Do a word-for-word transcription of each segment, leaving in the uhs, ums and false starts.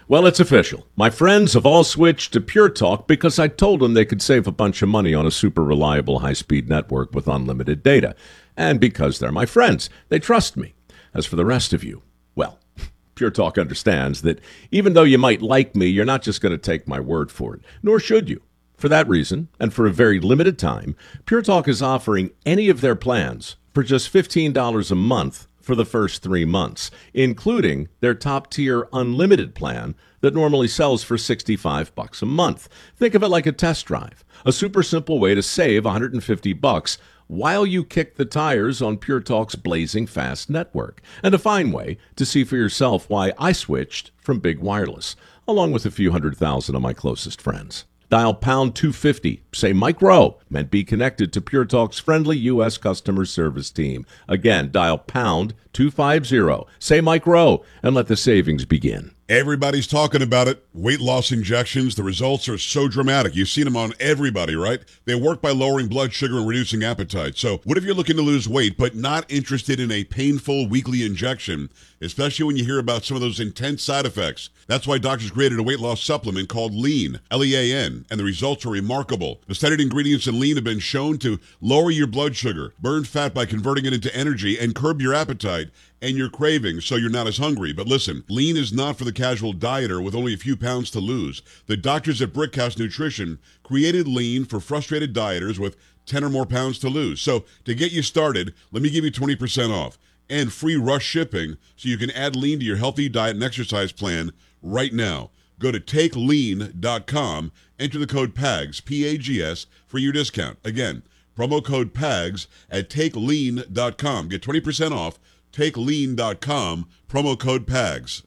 Well, it's official. My friends have all switched to Pure Talk because I told them they could save a bunch of money on a super reliable high-speed network with unlimited data. And because they're my friends, they trust me. As for the rest of you, well, Pure Talk understands that even though you might like me, you're not just going to take my word for it, nor should you. For that reason, and for a very limited time, Pure Talk is offering any of their plans for just fifteen dollars a month for the first three months, including their top-tier unlimited plan that normally sells for sixty-five bucks a month. Think of it like a test drive, a super simple way to save one hundred fifty bucks while you kick the tires on Pure Talk's blazing fast network, and a fine way to see for yourself why I switched from Big Wireless, along with a few hundred thousand of my closest friends. Dial pound two fifty, say Mike Rowe, and be connected to Pure Talk's friendly U S customer service team. Again, dial pound two fifty, say Mike Rowe, and let the savings begin. Everybody's talking about it. Weight loss injections. The results are so dramatic. You've seen them on everybody, right? They work by lowering blood sugar and reducing appetite. So what if you're looking to lose weight but not interested in a painful weekly injection, especially when you hear about some of those intense side effects? That's why doctors created a weight loss supplement called Lean, L E A N, and the results are remarkable. The studied ingredients in Lean have been shown to lower your blood sugar, burn fat by converting it into energy, and curb your appetite and your cravings so you're not as hungry. But listen, Lean is not for the casual dieter with only a few pounds to lose. The doctors at Brickhouse Nutrition created Lean for frustrated dieters with ten or more pounds to lose. So to get you started, let me give you twenty percent off and free rush shipping so you can add Lean to your healthy diet and exercise plan right now. Go to take lean dot com, enter the code PAGS, P A G S, for your discount. Again, promo code PAGS at take lean dot com. Get twenty percent off. take lean dot com, promo code PAGS.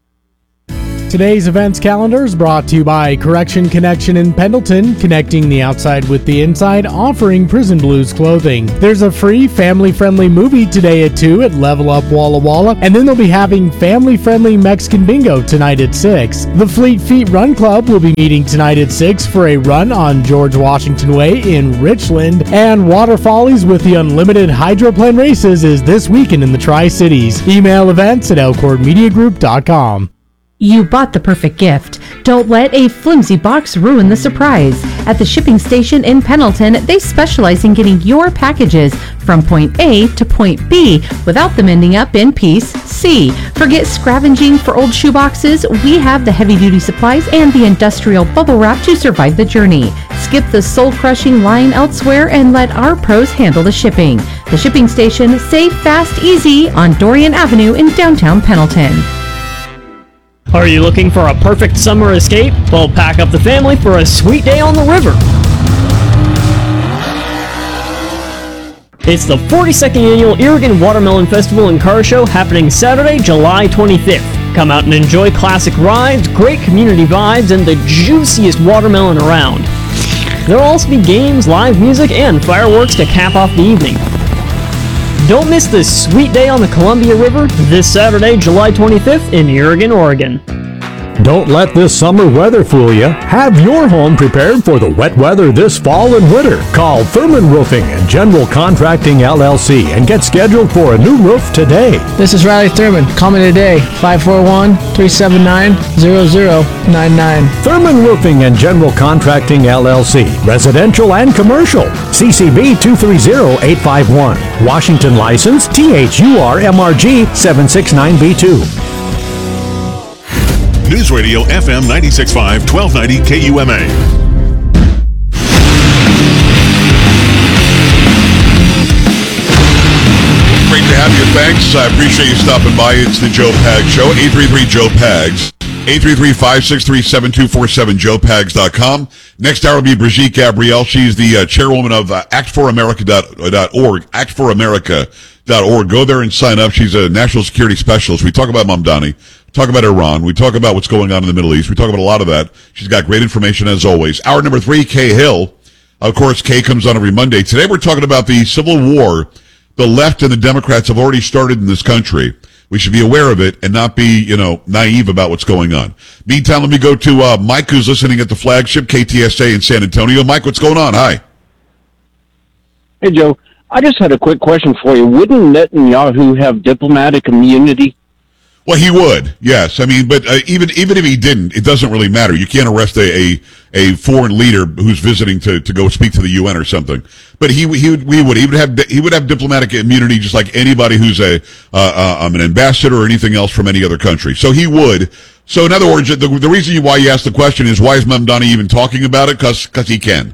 Today's events calendar is brought to you by Correction Connection in Pendleton, connecting the outside with the inside, offering Prison Blues clothing. There's a free family-friendly movie today at two at Level Up Walla Walla, and then they'll be having family-friendly Mexican bingo tonight at six. The Fleet Feet Run Club will be meeting tonight at six for a run on George Washington Way in Richland, and Water Follies with the Unlimited Hydroplane Races is this weekend in the Tri-Cities. Email events at elcord media group dot com. You bought the perfect gift. Don't let a flimsy box ruin the surprise. At the shipping station in Pendleton, they specialize in getting your packages from point A to point B without them ending up in piece C. Forget scavenging for old shoeboxes. We have the heavy-duty supplies and the industrial bubble wrap to survive the journey. Skip the soul-crushing line elsewhere and let our pros handle the shipping. The shipping station, safe, fast, easy on Dorian Avenue in downtown Pendleton. Are you looking for a perfect summer escape? Well, pack up the family for a sweet day on the river. It's the forty-second Annual Irrigan Watermelon Festival and Car Show happening Saturday, July twenty-fifth. Come out and enjoy classic rides, great community vibes, and the juiciest watermelon around. There will also be games, live music, and fireworks to cap off the evening. Don't miss this sweet day on the Columbia River this Saturday, July twenty-fifth in Irrigan, Oregon. Don't let this summer weather fool you. Have your home prepared for the wet weather this fall and winter. Call Thurman Roofing and General Contracting L L C and get scheduled for a new roof today. This is Riley Thurman. Call me today, five four one, three seven nine, zero zero nine nine. Thurman Roofing and General Contracting L L C. Residential and commercial. C C B two three zero eight five one. Washington license T H U R M R G seven six nine B two. News Radio F M ninety-six point five, twelve ninety K U M A. Great to have you. Thanks. I appreciate you stopping by. It's the Joe Pags Show. eight three three Joe Pags. eight three three, five six three, seven two four seven, joe pags dot com. Next hour will be Brigitte Gabrielle. She's the uh, chairwoman of uh, act for america dot org. act for america dot org. Go there and sign up. She's a national security specialist. We talk about Mamdani. We talk about Iran. We talk about what's going on in the Middle East. We talk about a lot of that. She's got great information as always. Hour number three, Kay Hill. Of course, Kay comes on every Monday. Today we're talking about the civil war the left and the Democrats have already started in this country. We should be aware of it and not be, you know, naive about what's going on. Meantime, let me go to uh, Mike, who's listening at the flagship K T S A in San Antonio. Mike, what's going on? Hi. Hey, Joe. I just had a quick question for you. Wouldn't Netanyahu have diplomatic immunity? Well, he would, yes. I mean, but uh, even even if he didn't, it doesn't really matter. You can't arrest a, a, a foreign leader who's visiting to, to go speak to the U N or something. But he he would we would he would have he would have diplomatic immunity just like anybody who's a uh, uh, um, an ambassador or anything else from any other country. So he would. So in other words, the, the reason why you asked the question is why is Mamdani even talking about it? Because because he can.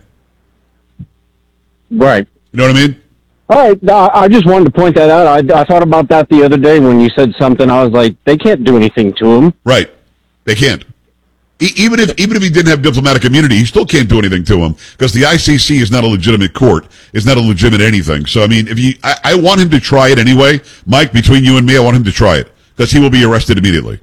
Right. You know what I mean? All right, I just wanted to point that out. I, I thought about that the other day when you said something. I was like, they can't do anything to him. Right, they can't. E- even if even if he didn't have diplomatic immunity, he still can't do anything to him because the I C C is not a legitimate court. It's not a legitimate anything. So I mean, if you, I, I want him to try it anyway, Mike. Between you and me, I want him to try it because he will be arrested immediately.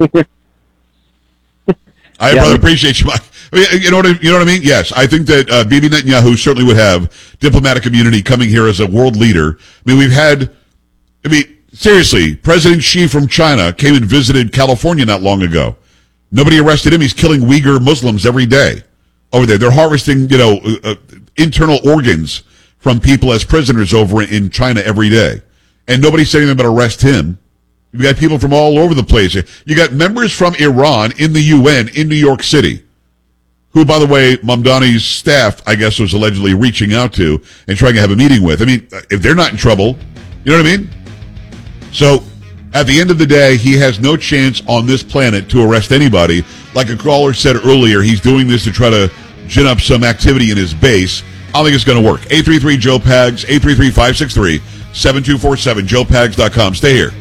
I yeah. rather appreciate you, Mike. I mean, you know what I, you know what I mean? Yes, I think that uh, Bibi Netanyahu certainly would have diplomatic immunity coming here as a world leader. I mean, we've had. I mean, seriously, President Xi from China came and visited California not long ago. Nobody arrested him. He's killing Uyghur Muslims every day over there. They're harvesting, you know, uh, internal organs from people as prisoners over in China every day, and nobody said anything about arrest him. You've got people from all over the place. You got members from Iran in the U N in New York City, who, by the way, Mamdani's staff, I guess, was allegedly reaching out to and trying to have a meeting with. I mean, if they're not in trouble, you know what I mean? So, at the end of the day, he has no chance on this planet to arrest anybody. Like a caller said earlier, he's doing this to try to gin up some activity in his base. I don't think it's going to work. eight three three, Joe Pags, eight three three, five six three, seven two four seven, joe pags dot com. Stay here.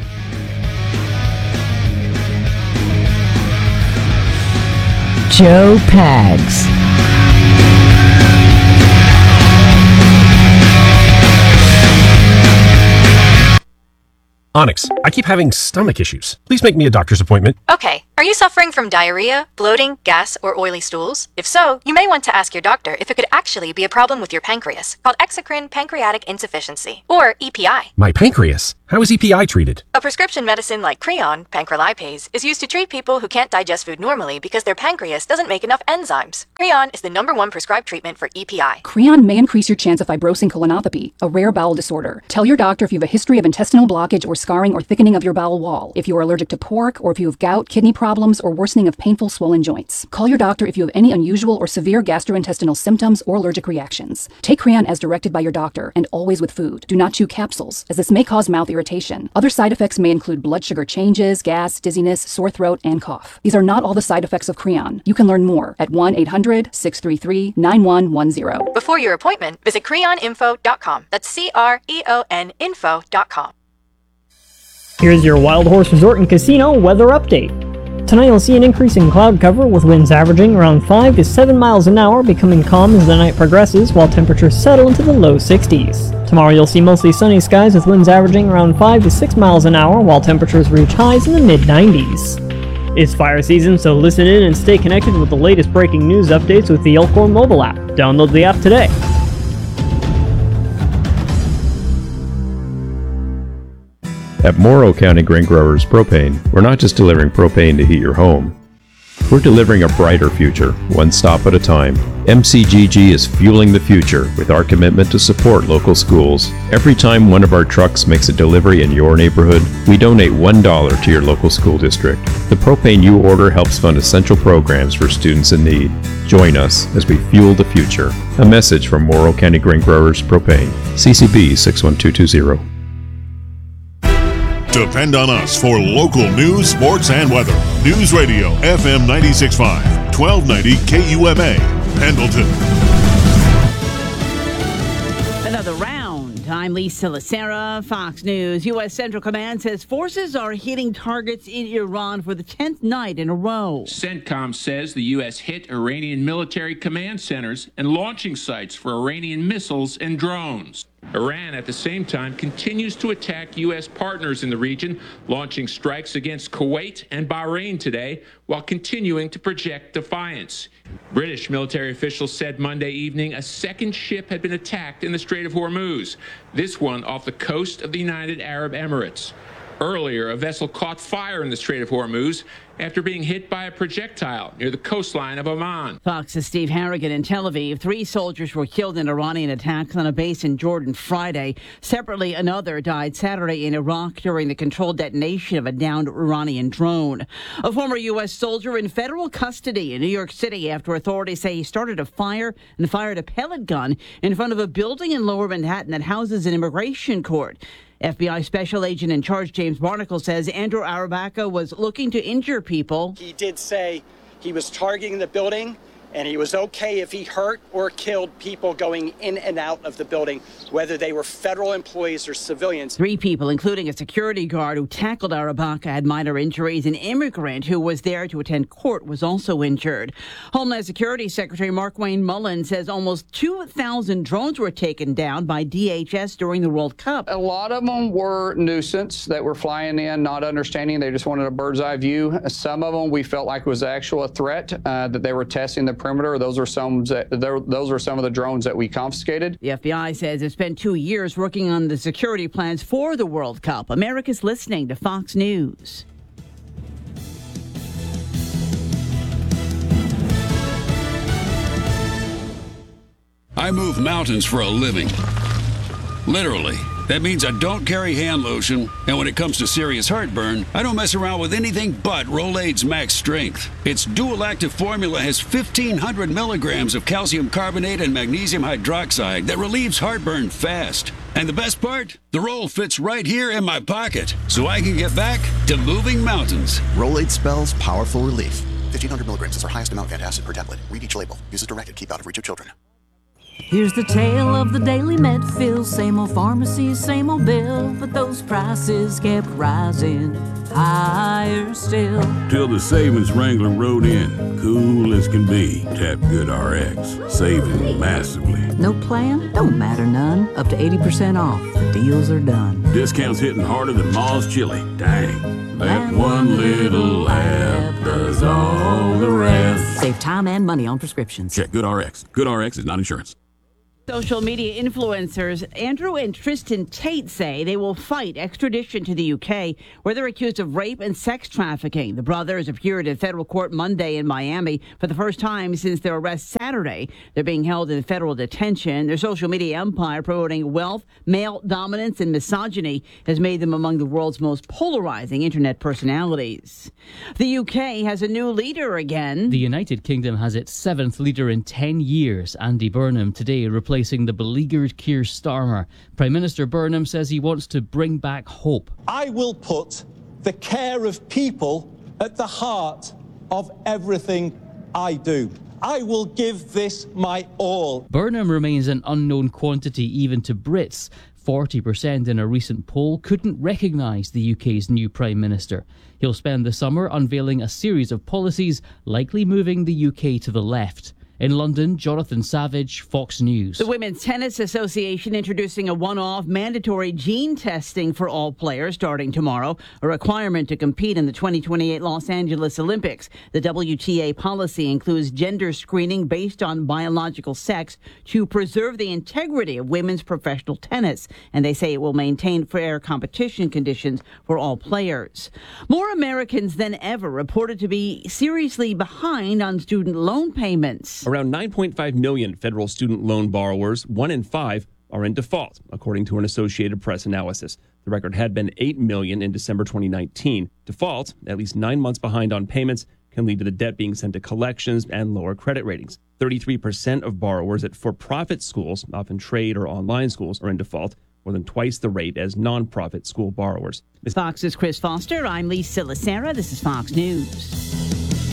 Joe Pags. Onyx, I keep having stomach issues. Please make me a doctor's appointment. Okay, are you suffering from diarrhea, bloating, gas, or oily stools? If so, you may want to ask your doctor if it could actually be a problem with your pancreas, called exocrine pancreatic insufficiency, or E P I. My pancreas? How is E P I treated? A prescription medicine like Creon, pancrelipase, is used to treat people who can't digest food normally because their pancreas doesn't make enough enzymes. Creon is the number one prescribed treatment for E P I. Creon may increase your chance of fibrosing colonopathy, a rare bowel disorder. Tell your doctor if you have a history of intestinal blockage or scarring or thickening of your bowel wall, if you are allergic to pork, or if you have gout, kidney problems, or worsening of painful swollen joints. Call your doctor if you have any unusual or severe gastrointestinal symptoms or allergic reactions. Take Creon as directed by your doctor, and always with food. Do not chew capsules, as this may cause mouth irritation. Other side effects may include blood sugar changes, gas, dizziness, sore throat, and cough. These are not all the side effects of Creon. You can learn more at one eight hundred, six three three, nine one one zero. Before your appointment, visit creon info dot com. That's C R E O N info dot com. Here's your Wild Horse Resort and Casino weather update. Tonight you'll see an increase in cloud cover with winds averaging around five to seven miles an hour, becoming calm as the night progresses while temperatures settle into the low sixties. Tomorrow you'll see mostly sunny skies with winds averaging around five to six miles an hour while temperatures reach highs in the mid nineties. It's fire season, so listen in and stay connected with the latest breaking news updates with the Elkhorn mobile app. Download the app today. At Morrow County Grain Growers Propane, we're not just delivering propane to heat your home. We're delivering a brighter future, one stop at a time. M C G G is fueling the future with our commitment to support local schools. Every time one of our trucks makes a delivery in your neighborhood, we donate one dollar to your local school district. The propane you order helps fund essential programs for students in need. Join us as we fuel the future. A message from Morrow County Grain Growers Propane. C C B six one two two zero. Depend on us for local news, sports, and weather. News Radio, F M ninety-six point five, twelve ninety K U M A, Pendleton. Another round. I'm Lisa Lacera, Fox News. U S Central Command says forces are hitting targets in Iran for the tenth night in a row. CENTCOM says the U S hit Iranian military command centers and launching sites for Iranian missiles and drones. Iran, at the same time, continues to attack U S partners in the region, launching strikes against Kuwait and Bahrain today, while continuing to project defiance. British military officials said Monday evening a second ship had been attacked in the Strait of Hormuz, this one off the coast of the United Arab Emirates. Earlier, a vessel caught fire in the Strait of Hormuz after being hit by a projectile near the coastline of Oman. Fox's Steve Harrigan in Tel Aviv. Three soldiers were killed in Iranian attacks on a base in Jordan Friday. Separately, another died Saturday in Iraq during the controlled detonation of a downed Iranian drone. A former U S soldier in federal custody in New York City after authorities say he started a fire and fired a pellet gun in front of a building in Lower Manhattan that houses an immigration court. F B I Special Agent in Charge James Barnacle says Andrew Arabaca was looking to injure people. He did say he was targeting the building, and he was okay if he hurt or killed people going in and out of the building, whether they were federal employees or civilians. Three people, including a security guard who tackled Arabaca, had minor injuries. An immigrant who was there to attend court was also injured. Homeland Security Secretary Markwayne Mullin says almost two thousand drones were taken down by D H S during the World Cup. A lot of them were nuisance that were flying in, not understanding. They just wanted a bird's eye view. Some of them we felt like was actual a threat, uh, that they were testing the perimeter. Those are some those are some of the drones that we confiscated. The F B I says it's spent two years working on the security plans for the World Cup. America's listening to Fox News. I move mountains for a living. Literally. That means I don't carry hand lotion, and when it comes to serious heartburn, I don't mess around with anything but Rolaids Max Strength. Its dual-active formula has fifteen hundred milligrams of calcium carbonate and magnesium hydroxide that relieves heartburn fast. And the best part? The roll fits right here in my pocket, so I can get back to moving mountains. Rolaids spells powerful relief. fifteen hundred milligrams is our highest amount of antacid per tablet. Read each label. Use as directed. Keep out of reach of children. Here's the tale of the daily Medfill. Same old pharmacy, same old bill, but those prices kept rising higher still. Till the savings wrangler rode in, cool as can be. Tap Good R X, saving massively. No plan? Don't matter none. Up to eighty percent off. The deals are done. Discounts hitting harder than Ma's chili. Dang. That one little app does all the rest. Save time and money on prescriptions. Check Good R X. Good R X is not insurance. Social media influencers Andrew and Tristan Tate say they will fight extradition to the U K, where they're accused of rape and sex trafficking. The brothers appeared in federal court Monday in Miami for the first time since their arrest Saturday. They're being held in federal detention. Their social media empire, promoting wealth, male dominance, and misogyny, has made them among the world's most polarizing internet personalities. The U K has a new leader again. The United Kingdom has its seventh leader in ten years. Andy Burnham today replaced Replacing the beleaguered Keir Starmer. Prime Minister Burnham says he wants to bring back hope. I will put the care of people at the heart of everything I do. I will give this my all. Burnham remains an unknown quantity even to Brits. forty percent in a recent poll couldn't recognise the U K's new Prime Minister. He'll spend the summer unveiling a series of policies likely moving the U K to the left. In London, Jonathan Savage, Fox News. The Women's Tennis Association introducing a one-off mandatory gene testing for all players starting tomorrow, a requirement to compete in the twenty twenty-eight Los Angeles Olympics. The W T A policy includes gender screening based on biological sex to preserve the integrity of women's professional tennis, and they say it will maintain fair competition conditions for all players. More Americans than ever reported to be seriously behind on student loan payments. Around nine point five million federal student loan borrowers, one in five, are in default, according to an Associated Press analysis. The record had been eight million in December twenty nineteen. Default, at least nine months behind on payments, can lead to the debt being sent to collections and lower credit ratings. thirty-three percent of borrowers at for-profit schools, often trade or online schools, are in default, more than twice the rate as non-profit school borrowers. Fox's Chris Foster. I'm Lisa Lacera. This is Fox News.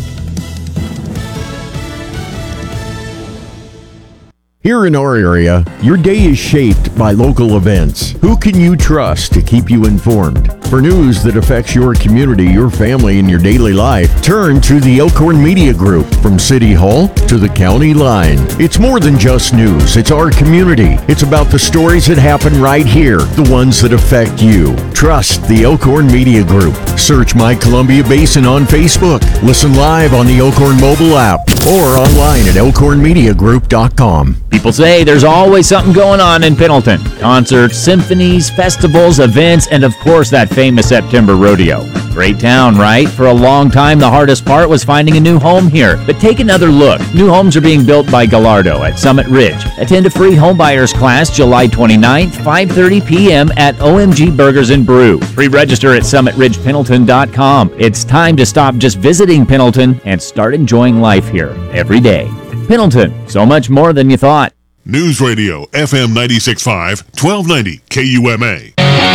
Here in our area, your day is shaped by local events. Who can you trust to keep you informed? For news that affects your community, your family, and your daily life, turn to the Elkhorn Media Group. From City Hall to the county line. It's more than just news. It's our community. It's about the stories that happen right here, the ones that affect you. Trust the Elkhorn Media Group. Search My Columbia Basin on Facebook. Listen live on the Elkhorn mobile app or online at elkhorn media group dot com. People say there's always something going on in Pendleton. Concerts, symphonies, festivals, events, and of course that famous September rodeo. Great town, right? For a long time, the hardest part was finding a new home here. But take another look. New homes are being built by Gallardo at Summit Ridge. Attend a free homebuyers class July twenty-ninth, five thirty p.m. at O M G Burgers and Brew. Pre-register at summit ridge pendleton dot com. It's time to stop just visiting Pendleton and start enjoying life here every day. Pendleton, so much more than you thought. News Radio, F M ninety-six point five, twelve ninety K U M A.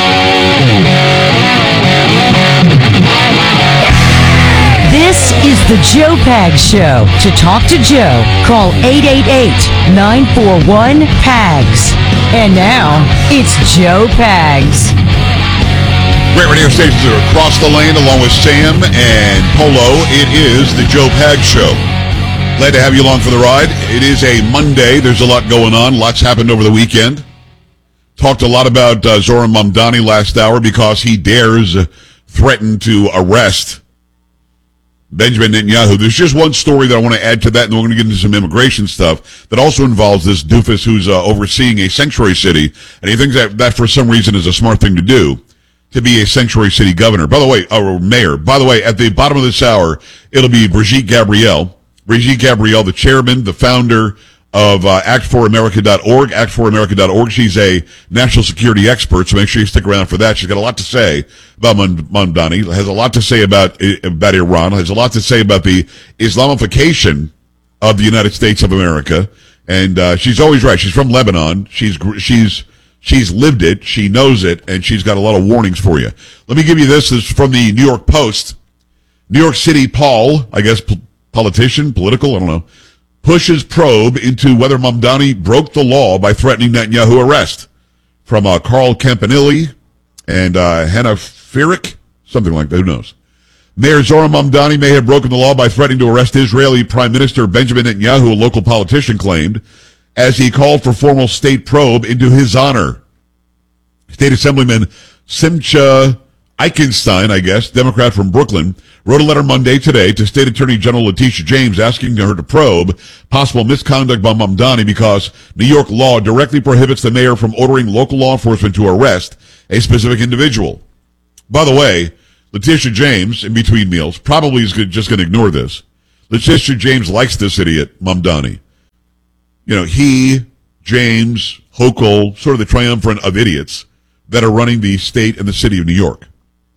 This is the Joe Pags Show. To talk to Joe, call eight eight eight, nine four one, P A G S. And now, it's Joe Pags. Great radio stations are across the land along with Sam and Polo. It is the Joe Pags Show. Glad to have you along for the ride. It is a Monday. There's a lot going on. Lots happened over the weekend. Talked a lot about uh, Zoran Mamdani last hour because he dares uh, threaten to arrest Benjamin Netanyahu. There's just one story that I want to add to that, and then we're going to get into some immigration stuff that also involves this doofus who's uh, overseeing a sanctuary city, and he thinks that that for some reason is a smart thing to do, to be a sanctuary city governor. By the way, or mayor. By the way, at the bottom of this hour, it'll be Brigitte Gabriel. Brigitte Gabriel, the chairman, the founder of uh, act for america dot org, act for america dot org. She's a national security expert, so make sure you stick around for that. She's got a lot to say about Mamdani, has a lot to say about, about Iran, has a lot to say about the Islamification of the United States of America, and uh, she's always right. She's from Lebanon. She's she's she's lived it. She knows it, and she's got a lot of warnings for you. Let me give you this. This is from the New York Post. New York City Paul, I guess, p- politician, political, I don't know, pushes probe into whether Mamdani broke the law by threatening Netanyahu arrest. From uh, Carl Campanile and uh, Hannah Firik, something like that, who knows. Mayor Zoran Mamdani may have broken the law by threatening to arrest Israeli Prime Minister Benjamin Netanyahu, a local politician claimed, as he called for formal state probe into his honor. State Assemblyman Simcha Eichenstein, I guess, Democrat from Brooklyn, wrote a letter Monday today to State Attorney General Letitia James asking her to probe possible misconduct by Mamdani because New York law directly prohibits the mayor from ordering local law enforcement to arrest a specific individual. By the way, Letitia James, in between meals, probably is just going to ignore this. Letitia James likes this idiot, Mamdani. You know, he, James, Hochul, sort of the triumvirate of idiots that are running the state and the city of New York.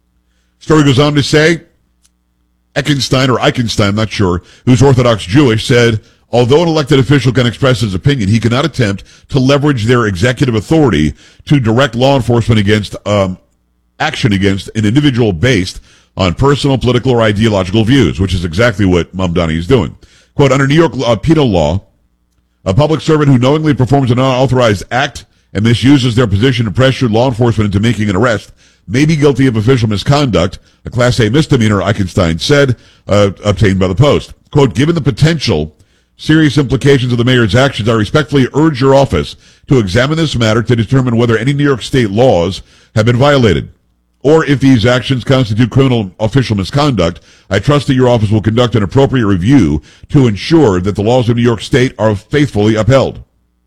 Story goes on to say, Eichenstein, or Eichenstein, I'm not sure, who's Orthodox Jewish, said, although an elected official can express his opinion, he cannot attempt to leverage their executive authority to direct law enforcement against um, action against an individual based on personal, political, or ideological views, which is exactly what Mamdani is doing. Quote, under New York uh, penal law, a public servant who knowingly performs an unauthorized act and misuses their position to pressure law enforcement into making an arrest may be guilty of official misconduct, a Class A misdemeanor, Eichenstein said, uh, obtained by the Post. Quote, given the potential serious implications of the mayor's actions, I respectfully urge your office to examine this matter to determine whether any New York State laws have been violated, or if these actions constitute criminal official misconduct. I trust that your office will conduct an appropriate review to ensure that the laws of New York State are faithfully upheld.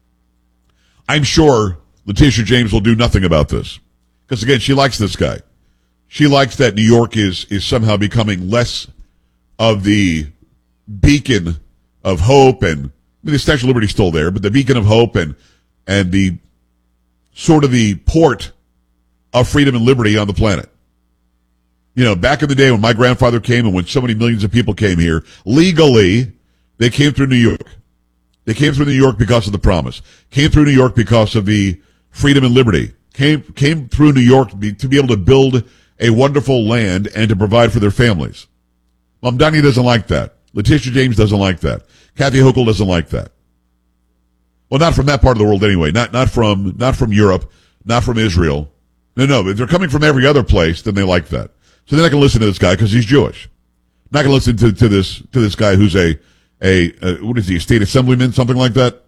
I'm sure Letitia James will do nothing about this. Because, again, she likes this guy. She likes that New York is is somehow becoming less of the beacon of hope. And, I mean, the Statue of Liberty is still there, but the beacon of hope and and the sort of the port of freedom and liberty on the planet. You know, back in the day when my grandfather came and when so many millions of people came here, legally, they came through New York. They came through New York because of the promise. Came through New York because of the freedom and liberty. Came came through New York to be, to be able to build a wonderful land and to provide for their families. Mamdani doesn't like that. Letitia James doesn't like that. Kathy Hochul doesn't like that. Well, not from that part of the world anyway. Not not from not from Europe, not from Israel. No, no. If they're coming from every other place, then they like that. So they're not going to listen to this guy because he's Jewish. Not going to listen to, to this to this guy who's a a uh, what is he? A state assemblyman, something like that.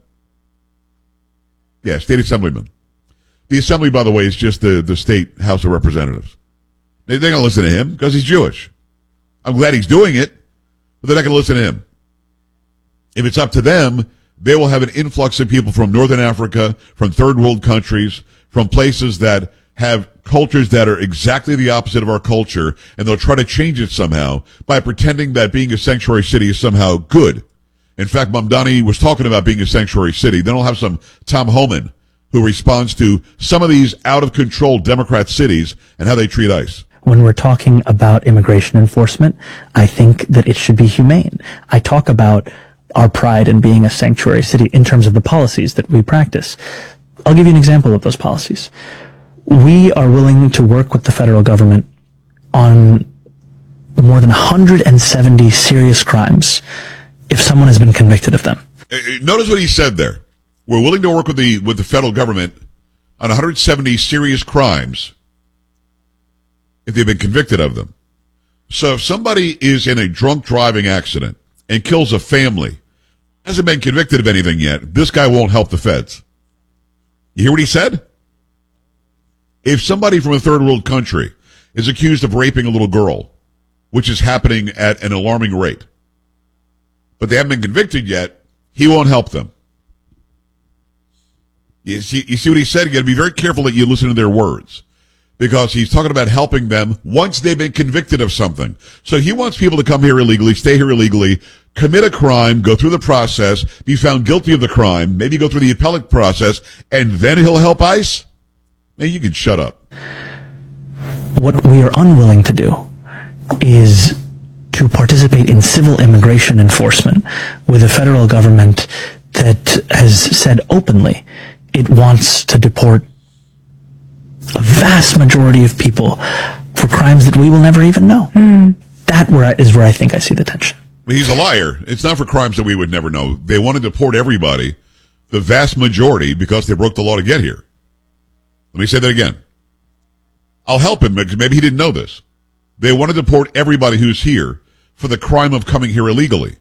Yeah, state assemblyman. The assembly, by the way, is just the, the state House of Representatives. They, they're going to listen to him because he's Jewish. I'm glad he's doing it, but they're not going to listen to him. If it's up to them, they will have an influx of people from Northern Africa, from third world countries, from places that have cultures that are exactly the opposite of our culture, and they'll try to change it somehow by pretending that being a sanctuary city is somehow good. In fact, Mamdani was talking about being a sanctuary city. Then we'll have some Tom Homan who responds to some of these out-of-control Democrat cities and how they treat ICE. When we're talking about immigration enforcement, I think that it should be humane. I talk about our pride in being a sanctuary city in terms of the policies that we practice. I'll give you an example of those policies. We are willing to work with the federal government on more than one hundred seventy serious crimes if someone has been convicted of them. Notice what he said there. We're willing to work with the with the federal government on one hundred seventy serious crimes if they've been convicted of them. So if somebody is in a drunk driving accident and kills a family, hasn't been convicted of anything yet, this guy won't help the feds. You hear what he said? If somebody from a third world country is accused of raping a little girl, which is happening at an alarming rate, but they haven't been convicted yet, he won't help them. You see, you see what he said? You got to be very careful that you listen to their words, because he's talking about helping them once they've been convicted of something. So he wants people to come here illegally, stay here illegally, commit a crime, go through the process, be found guilty of the crime, maybe go through the appellate process, and then he'll help ICE? Hey, you can shut up. What we are unwilling to do is to participate in civil immigration enforcement with a federal government that has said openly it wants to deport a vast majority of people for crimes that we will never even know. Mm. That where I, is where I think I see the tension. He's a liar. It's not for crimes that we would never know. They want to deport everybody, the vast majority, because they broke the law to get here. Let me say that again. I'll help him because maybe he didn't know this. They want to deport everybody who's here for the crime of coming here illegally.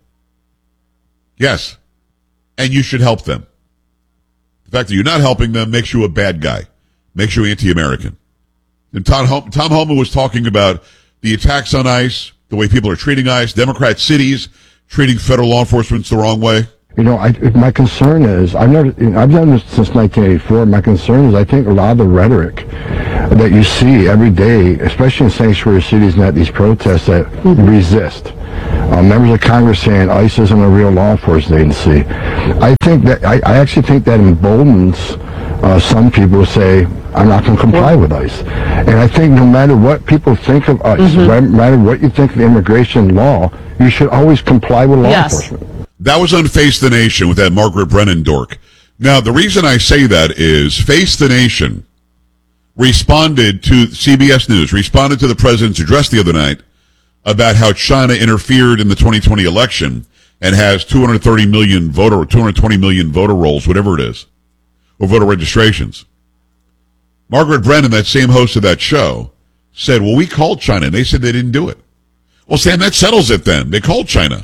Yes. And you should help them. The fact that you're not helping them makes you a bad guy. Makes you anti-American. And Tom, Hom- Tom Homan was talking about the attacks on ICE, the way people are treating ICE, Democrat cities treating federal law enforcement the wrong way. You know, I, my concern is, I've never, you know, I've done this since nineteen eighty-four. My concern is, I think a lot of the rhetoric that you see every day, especially in sanctuary cities and at these protests that resist, uh, members of Congress saying ICE isn't a real law enforcement agency. I think that, I, I actually think that emboldens uh, some people to say, I'm not going to comply with ICE. And I think no matter what people think of ICE, mm-hmm. no matter what you think of the immigration law, you should always comply with law yes. enforcement. That was on Face the Nation with that Margaret Brennan dork. Now, the reason I say that is Face the Nation responded to C B S News, responded to the president's address the other night about how China interfered in the twenty twenty election and has two hundred thirty million voter, or two hundred twenty million voter rolls, whatever it is, or voter registrations. Margaret Brennan, that same host of that show, said, well, we called China, and they said they didn't do it. Well, Sam, that settles it then. They called China.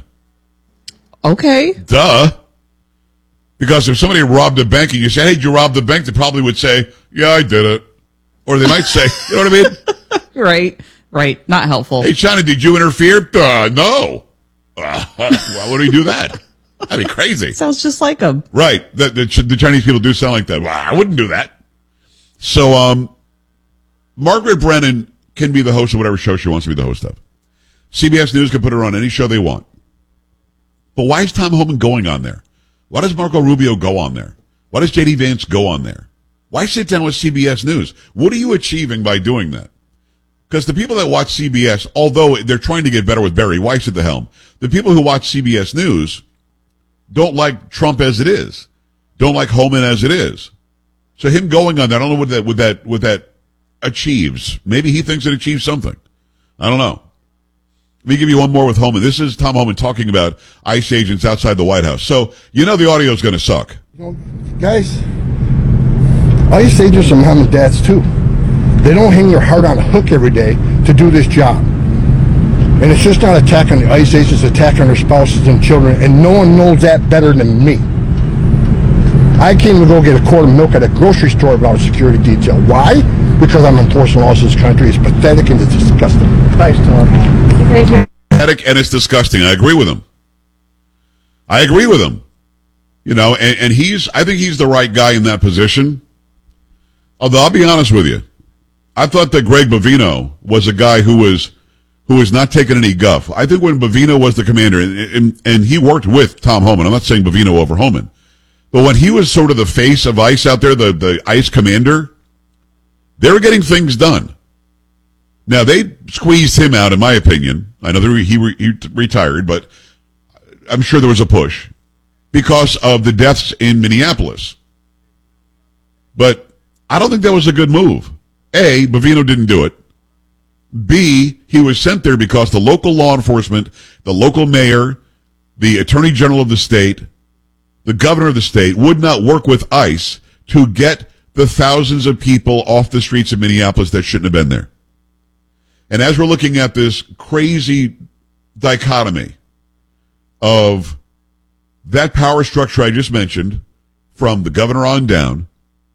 Okay. Duh. Because if somebody robbed a bank and you say, hey, did you rob the bank? They probably would say, yeah, I did it. Or they might say, you know what I mean? Right, right. Not helpful. Hey, China, did you interfere? Duh, no. Uh, why would we do that? That'd be crazy. Sounds just like them. Right. The, the, the Chinese people do sound like that. Well, I wouldn't do that. So, um, Margaret Brennan can be the host of whatever show she wants to be the host of. C B S News can put her on any show they want. But why is Tom Homan going on there? Why does Marco Rubio go on there? Why does J D Vance go on there? Why sit down with C B S News? What are you achieving by doing that? Because the people that watch C B S, although they're trying to get better with Barry Weiss at the helm, the people who watch C B S News don't like Trump as it is, don't like Homan as it is. So him going on there, I don't know what that, what that, what that achieves. Maybe he thinks it achieves something. I don't know. Let me give you one more with Homan. This is Tom Homan talking about ICE agents outside the White House. So, you know the audio is going to suck. You know, guys, ICE agents are mom and dads too. They don't hang your heart on a hook every day to do this job. And it's just not attack on the ICE agents, attack on their spouses and children, and no one knows that better than me. I came to go get a quart of milk at a grocery store without a security detail. Why? Because I'm enforcing laws in this country. It's pathetic and it's disgusting. Thanks, Tom. Pathetic and it's disgusting. I agree with him. I agree with him. You know, and, and he's, I think he's the right guy in that position. Although I'll be honest with you, I thought that Greg Bovino was a guy who was, who was not taking any guff. I think when Bovino was the commander, and, and, and he worked with Tom Homan, I'm not saying Bovino over Homan, but when he was sort of the face of ICE out there, the, the ICE commander, they were getting things done. Now, they squeezed him out, in my opinion. I know that he, he, he retired, but I'm sure there was a push because of the deaths in Minneapolis. But I don't think that was a good move. A, Bovino didn't do it. B, he was sent there because the local law enforcement, the local mayor, the attorney general of the state, the governor of the state would not work with ICE to get the thousands of people off the streets of Minneapolis that shouldn't have been there. And as we're looking at this crazy dichotomy of that power structure I just mentioned, from the governor on down,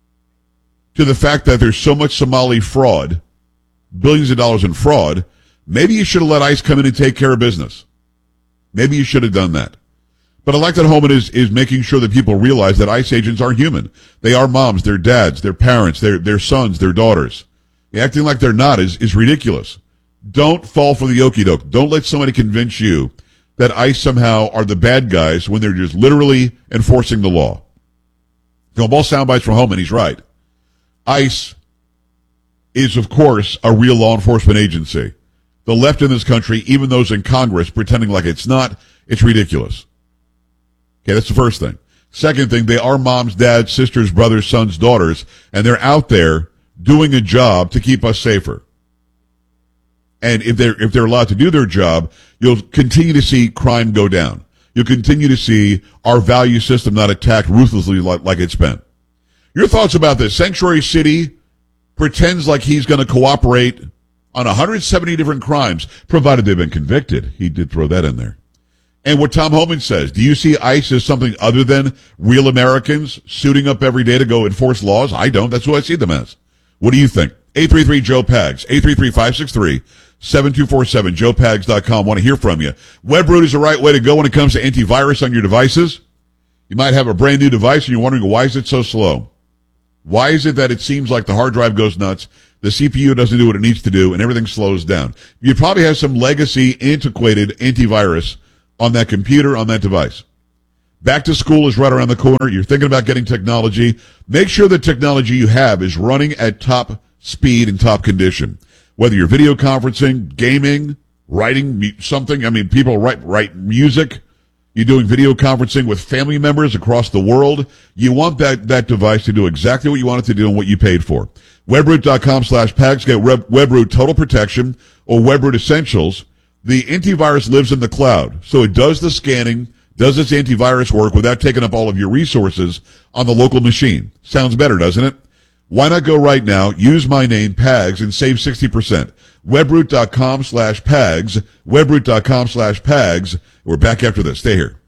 to the fact that there's so much Somali fraud, billions of dollars in fraud, maybe you should have let ICE come in and take care of business. Maybe you should have done that. But I like that Homan is, is making sure that people realize that ICE agents are human. They are moms, they're dads, they're parents, they're, they're sons, they're daughters. Acting like they're not is, is ridiculous. Don't fall for the okie doke. Don't let somebody convince you that ICE somehow are the bad guys when they're just literally enforcing the law. You know, ball sound bites from Homan, he's right. ICE is, of course, a real law enforcement agency. The left in this country, even those in Congress, pretending like it's not, it's ridiculous. Okay, that's the first thing. Second thing, they are moms, dads, sisters, brothers, sons, daughters, and they're out there doing a job to keep us safer. And if they're, if they're allowed to do their job, you'll continue to see crime go down. You'll continue to see our value system not attacked ruthlessly like, like it's been. Your thoughts about this? Sanctuary City pretends like he's going to cooperate on one hundred seventy different crimes, provided they've been convicted. He did throw that in there. And what Tom Homan says, do you see ICE as something other than real Americans suiting up every day to go enforce laws? I don't. That's who I see them as. What do you think? eight three three Joe Pags, eight three three, five six three, seven two four seven, joe pags dot com. Want to hear from you. WebRoot is the right way to go when it comes to antivirus on your devices. You might have a brand new device and you're wondering, why is it so slow? Why is it that it seems like the hard drive goes nuts, the C P U doesn't do what it needs to do, and everything slows down? You probably have some legacy, antiquated antivirus on that computer, on that device. Back to school is right around the corner. You're thinking about getting technology. Make sure the technology you have is running at top speed and top condition. Whether you're video conferencing, gaming, writing something. I mean, people write, write music. You're doing video conferencing with family members across the world. You want that, that device to do exactly what you want it to do and what you paid for. webroot.com slash PAGS. Get Web, WebRoot Total Protection or WebRoot Essentials. The antivirus lives in the cloud, so it does the scanning, does its antivirus work without taking up all of your resources on the local machine. Sounds better, doesn't it? Why not go right now, use my name, PAGS, and save sixty percent. webroot.com slash PAGS, webroot.com slash PAGS. We're back after this. Stay here.